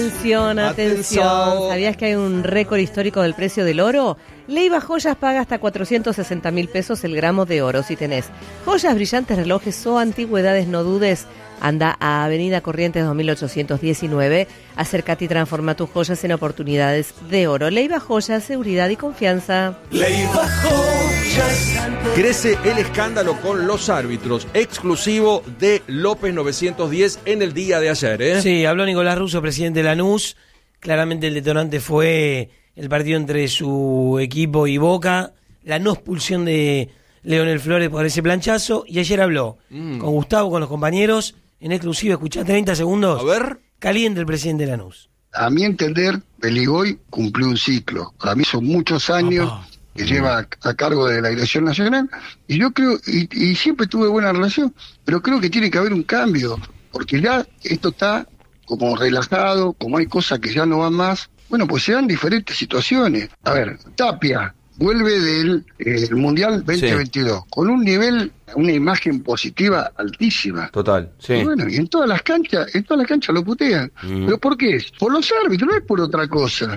Atención. ¿Sabías que hay un récord histórico del precio del oro? Leiva Joyas paga hasta 460.000 pesos el gramo de oro. Si tenés joyas, brillantes, relojes o antigüedades, no dudes. Anda a Avenida Corrientes 2819. Acércate y transforma tus joyas en oportunidades de oro. Leiva Joyas, seguridad y confianza. Leiva Joyas. Crece el escándalo con los árbitros, exclusivo de López 910 en el día de ayer, ¿eh? Sí, habló Nicolás Russo, presidente de Lanús. Claramente el detonante fue el partido entre su equipo y Boca, la no expulsión de Leonel Flores por ese planchazo, y ayer habló con Gustavo, con los compañeros, en exclusiva. Escuchá 30 segundos. A ver. Caliente el presidente de Lanús. A mi entender, Beligoy cumplió un ciclo. Para mí son muchos años que lleva a cargo de la dirección nacional, y yo creo, y siempre tuve buena relación, pero creo que tiene que haber un cambio, porque ya esto está como relajado, como hay cosas que ya no van más. Bueno, pues se dan diferentes situaciones. A ver, Tapia vuelve del Mundial 2022, sí, con un nivel, una imagen positiva altísima. Total, sí. Y bueno, y en todas las canchas lo putean. ¿Pero por qué? Por los árbitros, no es por otra cosa.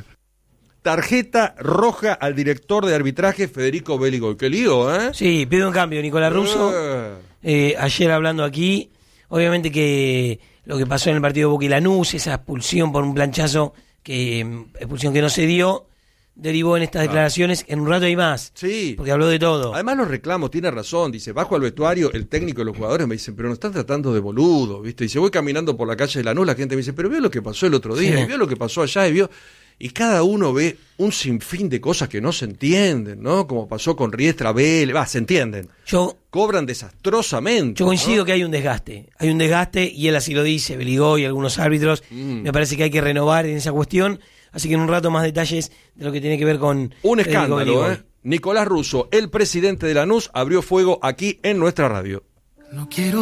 Tarjeta roja al director de arbitraje Federico Beligoy. Qué lío, ¿eh? Sí, pide un cambio Nicolás Russo. Ayer hablando aquí, obviamente que lo que pasó en el partido de Boca y Lanús, esa expulsión por un planchazo, expulsión que no se dio, derivó en estas declaraciones. En un rato hay más, sí, porque habló de todo. Además los reclamos, tiene razón, dice, bajo al vestuario, el técnico y los jugadores me dicen, pero nos están tratando de boludo, ¿viste? Y si voy caminando por la calle de Lanús, la gente me dice, pero vio lo que pasó el otro día, y vio lo que pasó allá, y cada uno ve un sinfín de cosas que no se entienden, ¿no? Como pasó con Riestra, Vélez, se entienden. Cobran desastrosamente. Yo coincido, ¿no?, que hay un desgaste, y él así lo dice, Beligoy y algunos árbitros. Me parece que hay que renovar en esa cuestión. Así que en un rato más detalles de lo que tiene que ver con un escándalo, ¿eh? Nicolás Russo, el presidente de Lanús, abrió fuego aquí en nuestra radio. No quiero